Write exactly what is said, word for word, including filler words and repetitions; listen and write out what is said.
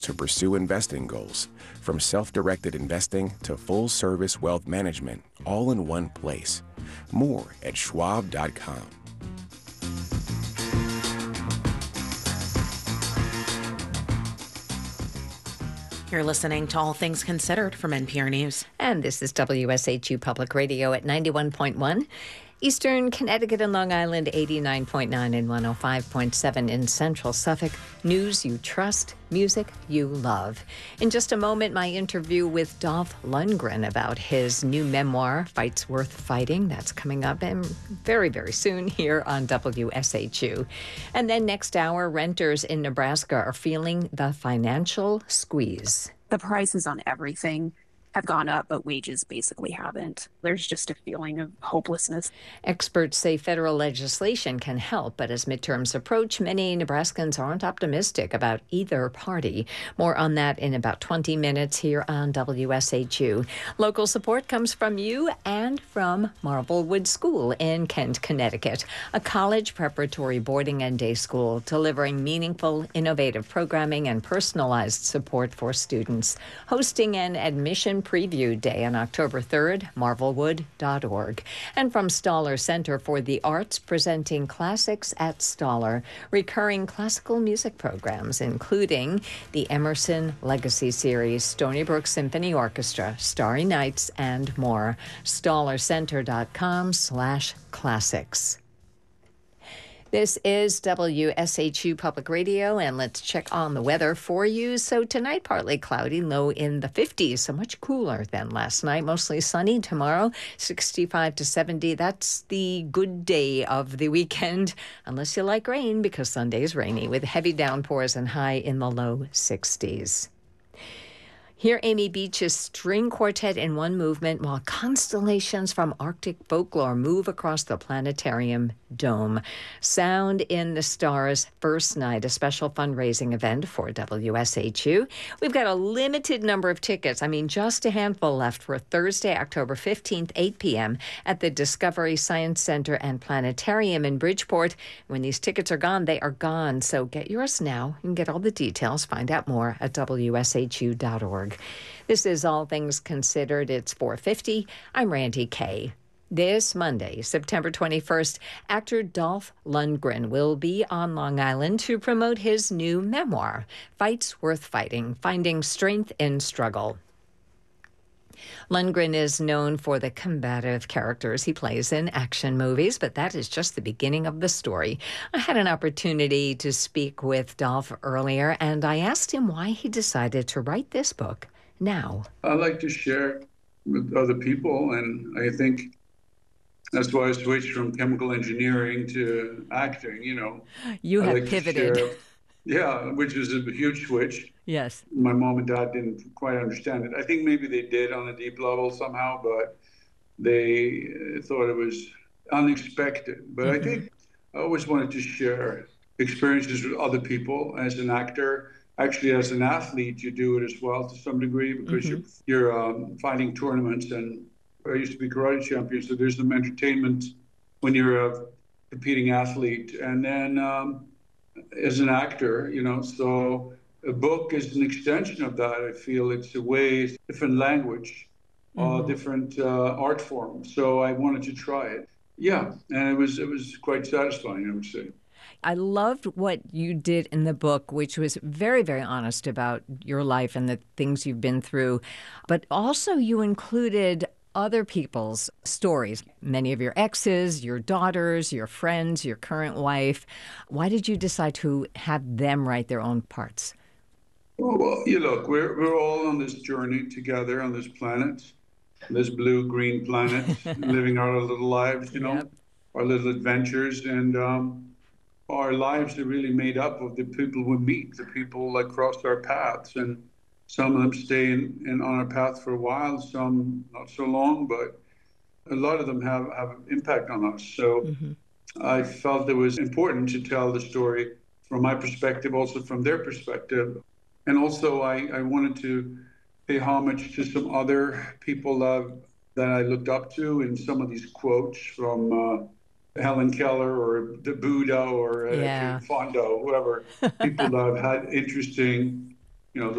to pursue investing goals, from self-directed investing to full-service wealth management, all in one place. More at schwab dot com. You're listening to All Things Considered from N P R News. And this is W S H U Public Radio at ninety-one point one. Eastern Connecticut and Long Island, eighty-nine point nine and one oh five point seven in Central Suffolk. News you trust, music you love. In just a moment, my interview with Dolph Lundgren about his new memoir, Fights Worth Fighting. That's coming up and very, very soon here on W S H U. And then next hour, renters in Nebraska are feeling the financial squeeze. The prices on everything have gone up, but wages basically haven't. There's just a feeling of hopelessness. Experts say federal legislation can help, but as midterms approach, many Nebraskans aren't optimistic about either party. More on that in about twenty minutes here on W S H U. Local support comes from you and from Marblewood School in Kent, Connecticut, a college preparatory boarding and day school delivering meaningful, innovative programming and personalized support for students. Hosting an admission preview day on October third, marvelwood dot org. And from Stoller Center for the Arts, presenting Classics at Stoller, recurring classical music programs, including the Emerson Legacy Series, Stony Brook Symphony Orchestra, Starry Nights, and more. stoller center dot com slash classics. This is W S H U Public Radio, and let's check on the weather for you. So tonight, partly cloudy, low in the fifties, so much cooler than last night. Mostly sunny tomorrow, sixty-five to seventy. That's the good day of the weekend, unless you like rain, because Sunday's rainy, with heavy downpours and high in the low sixties. Hear Amy Beach's string quartet in one movement while constellations from Arctic folklore move across the planetarium dome. Sound in the Stars First Night, a special fundraising event for W S H U. We've got a limited number of tickets. I mean, just a handful left for Thursday, October fifteenth, eight p.m. at the Discovery Science Center and Planetarium in Bridgeport. When these tickets are gone, they are gone. So get yours now. You can get all the details. Find out more at W S H U dot org. This is All Things Considered. It's four fifty. I'm Randy Kay. This Monday, September twenty-first, actor Dolph Lundgren will be on Long Island to promote his new memoir, Fights Worth Fighting, Finding Strength in Struggle. Lundgren is known for the combative characters he plays in action movies, but that is just the beginning of the story. I had an opportunity to speak with Dolph earlier, and I asked him why he decided to write this book now. I like to share with other people, and I think that's why I switched from chemical engineering to acting, you know. You I have like to pivoted. share- yeah, which is a huge switch. Yes. My mom and dad didn't quite understand it. I think maybe they did on a deep level somehow, but they uh, thought it was unexpected. But Mhm. I think I always wanted to share experiences with other people as an actor. Actually, as an athlete, you do it as well to some degree because Mhm. you're, you're um, fighting tournaments. And I used to be karate champion, so there's some entertainment when you're a competing athlete. And then um, as an actor, you know, so a book is an extension of that. I feel it's a way, different language, uh, Mhm. different uh, art form. So I wanted to try it. Yeah, and it was it was quite satisfying, I would say. I loved what you did in the book, which was very, very honest about your life and the things you've been through. But also you included other people's stories, many of your exes, your daughters, your friends, your current wife. Why did you decide to have them write their own parts? Well, well, you look, we're we're all on this journey together on this planet, this blue-green planet, living our little lives, you know, Yep. our little adventures, and um, our lives are really made up of the people we meet, the people that cross our paths, and some of them stay in, in on our path for a while, some not so long, but a lot of them have, have an impact on us. So Mhm. I felt it was important to tell the story from my perspective, also from their perspective. And also I, I wanted to pay homage to some other people uh, that I looked up to in some of these quotes from uh, Helen Keller or the Buddha or uh, Yeah. Jane Fonda, whoever, people that have had interesting you know,